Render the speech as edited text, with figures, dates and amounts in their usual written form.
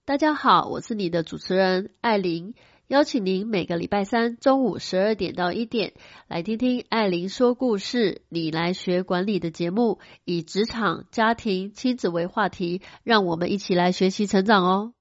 大家好，我是你的主持人艾琳，邀请您每个礼拜三中午12点到1点来听听艾琳说故事，你来学管理的节目，以职场、家庭、亲子为话题，让我们一起来学习成长哦。